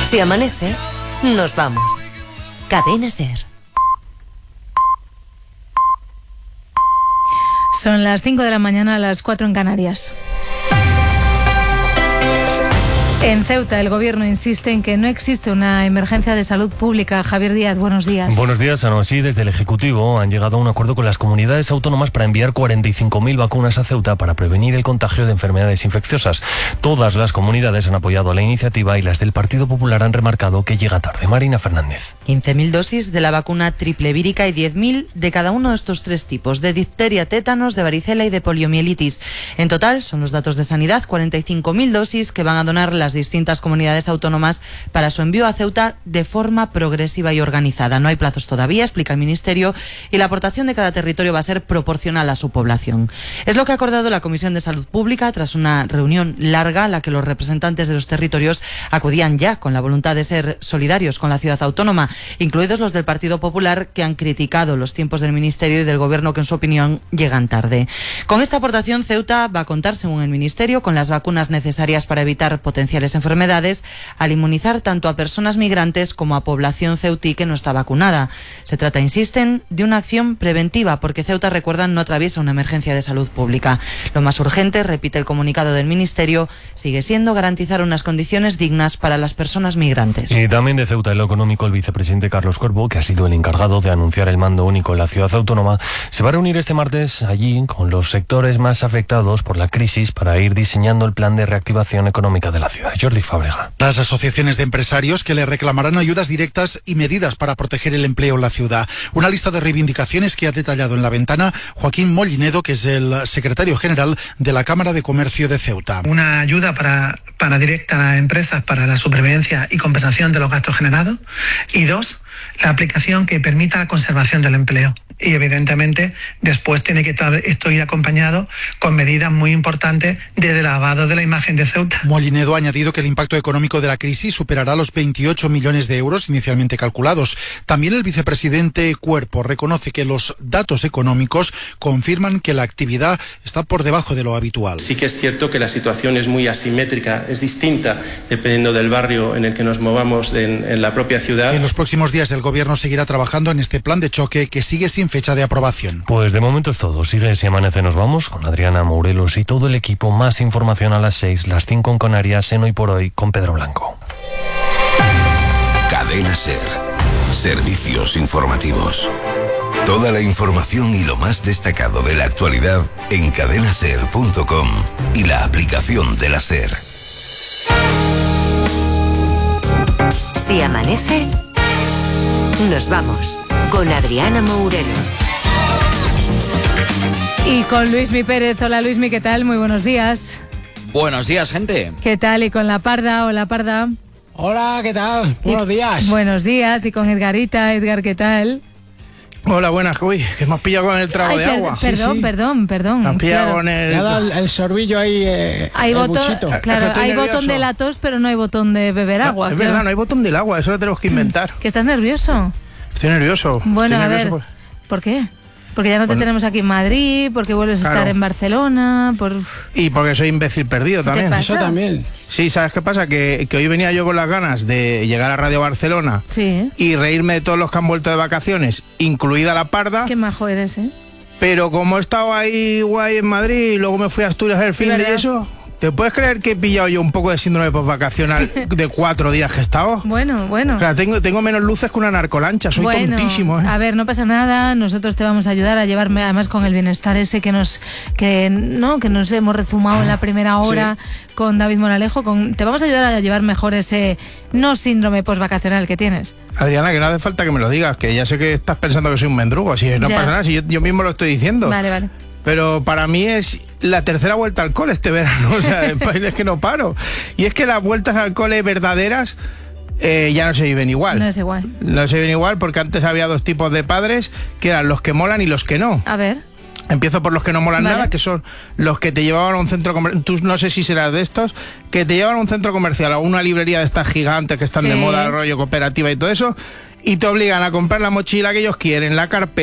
Si amanece, nos vamos. Cadena SER. Son las 5 de la mañana, las 4 en Canarias. En Ceuta, el Gobierno insiste en que no existe una emergencia de salud pública. Javier Díaz, buenos días. Buenos días, Ana. Sí, desde el Ejecutivo han llegado a un acuerdo con las comunidades autónomas para enviar 45.000 vacunas a Ceuta para prevenir el contagio de enfermedades infecciosas. Todas las comunidades han apoyado la iniciativa y las del Partido Popular han remarcado que llega tarde. Marina Fernández. 15.000 dosis de la vacuna triple vírica y 10.000 de cada uno de estos tres tipos, de difteria, tétanos, de varicela y de poliomielitis. En total, son los datos de Sanidad, 45.000 dosis que van a donar las distintas comunidades autónomas para su envío a Ceuta de forma progresiva y organizada. No hay plazos todavía, explica el Ministerio, y la aportación de cada territorio va a ser proporcional a su población. Es lo que ha acordado la Comisión de Salud Pública tras una reunión larga a la que los representantes de los territorios acudían ya con la voluntad de ser solidarios con la ciudad autónoma, incluidos los del Partido Popular, que han criticado los tiempos del Ministerio y del Gobierno, que en su opinión llegan tarde. Con esta aportación, Ceuta va a contar, según el Ministerio, con las vacunas necesarias para evitar potenciales enfermedades, al inmunizar tanto a personas migrantes como a población ceutí que no está vacunada. Se trata, insisten, de una acción preventiva, porque Ceuta, recuerdan, no atraviesa una emergencia de salud pública. Lo más urgente, repite el comunicado del Ministerio, sigue siendo garantizar unas condiciones dignas para las personas migrantes. Y también de Ceuta, en lo económico, el vicepresidente Carlos Cuervo, que ha sido el encargado de anunciar el mando único en la ciudad autónoma, se va a reunir este martes allí con los sectores más afectados por la crisis para ir diseñando el plan de reactivación económica de la ciudad. Jordi Fábrega. Las asociaciones de empresarios que le reclamarán ayudas directas y medidas para proteger el empleo en la ciudad. Una lista de reivindicaciones que ha detallado en La Ventana Joaquín Mollinedo, que es el secretario general de la Cámara de Comercio de Ceuta. Una ayuda para directa a las empresas para la supervivencia y compensación de los gastos generados. Y dos, la aplicación que permita la conservación del empleo. Y evidentemente después tiene que esto ir acompañado con medidas muy importantes de lavado de la imagen de Ceuta. Mollinedo ha añadido que el impacto económico de la crisis superará los 28 millones de euros inicialmente calculados. También el vicepresidente Cuerpo reconoce que los datos económicos confirman que la actividad está por debajo de lo habitual. Sí que es cierto que la situación es muy asimétrica, es distinta dependiendo del barrio en el que nos movamos en la propia ciudad. En los próximos días el Gobierno seguirá trabajando en este plan de choque que sigue sin fecha de aprobación. Pues de momento es todo. Sigue Si Amanece Nos Vamos con Adriana Morelos y todo el equipo. Más información a las 6, las 5 en Canarias, en Hoy por Hoy con Pedro Blanco. Cadena SER. Servicios informativos. Toda la información y lo más destacado de la actualidad en cadenaser.com y la aplicación de la SER. Si amanece, nos vamos con Adriana Morelos. Y con Luismi Pérez. Hola Luismi, ¿qué tal? Muy buenos días. Buenos días, gente. ¿Qué tal? Y con La Parda. Hola Parda. Hola, ¿qué tal? Buenos días. Buenos días. Y con Edgarita. Edgar, ¿qué tal? Hola, buenas. Uy, que me has pillado con el trago de agua. Perdón. Me has pillado con el... Me ha dado el sorbillo ahí, hay botón, buchito. claro, hay botón de la tos, pero no hay botón de beber agua. Es verdad, no hay botón del agua, eso lo tenemos que inventar. ¿Que estás nervioso? Estoy nervioso. Bueno, estoy a nervioso ver, ¿por qué? Porque ya no te tenemos aquí en Madrid, porque vuelves a estar en Barcelona, Y porque soy imbécil perdido también. Eso también. Sí, ¿sabes qué pasa? Que hoy venía yo con las ganas de llegar a Radio Barcelona y reírme de todos los que han vuelto de vacaciones, incluida La Parda. Qué majo eres, ¿eh? Pero como he estado ahí guay en Madrid y luego me fui a Asturias el fin de eso... ¿Te puedes creer que he pillado yo un poco de síndrome postvacacional de 4 días que he estado? Bueno. O sea, tengo menos luces que una narcolancha, soy tontísimo, ¿eh? A ver, no pasa nada, nosotros te vamos a ayudar a llevarme, además con el bienestar ese que nos hemos rezumado en la primera hora con David Moralejo, te vamos a ayudar a llevar mejor ese no síndrome postvacacional que tienes. Adriana, que no hace falta que me lo digas, que ya sé que estás pensando que soy un mendrugo, así no pasa nada, si yo mismo lo estoy diciendo. Vale. Pero para mí es la tercera vuelta al cole este verano, o sea, es que no paro. Y es que las vueltas al cole verdaderas ya no se viven igual. No es igual. No se viven igual porque antes había dos tipos de padres, que eran los que molan y los que no. A ver. Empiezo por los que no molan nada, que son los que te llevaban a un centro comercial. Tú no sé si serás de estos, que te llevan a un centro comercial, a una librería de estas gigantes que están de moda, rollo cooperativa y todo eso, y te obligan a comprar la mochila que ellos quieren, la carpeta,